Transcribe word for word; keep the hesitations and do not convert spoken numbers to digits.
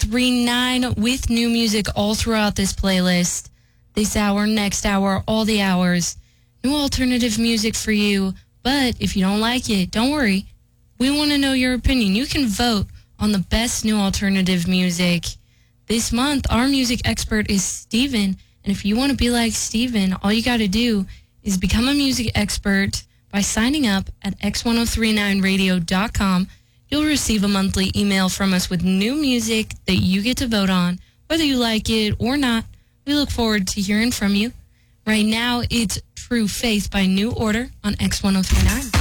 three nine with new music all throughout this playlist. This hour, next hour, all the hours. New alternative music for you. But if you don't like it, don't worry. We want to know your opinion. You can vote on the best new alternative music. This month, our music expert is Steven. And if you want to be like Steven, all you got to do is become a music expert by signing up at x one oh three nine radio dot com. You'll receive a monthly email from us with new music that you get to vote on, whether you like it or not. We look forward to hearing from you. Right now, it's True Faith by New Order on X one oh three nine.